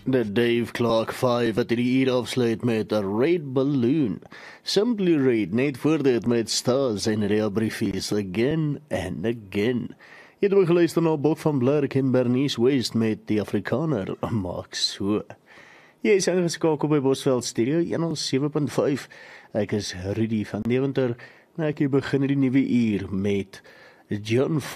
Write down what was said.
De Dave Clark 5 wat die uur afsluit met 'n Red Balloon. Simply Red, net voor dit met Stars en Real Briefies Again and Again. Jy het ook geluister na Bob van Blerk en Bernice West met die Afrikaner Maak So. Jy is ingeskakel by Bosveld Studio 107.5. Ek is Rudy van Deventer en ek begin die nuwe uur met John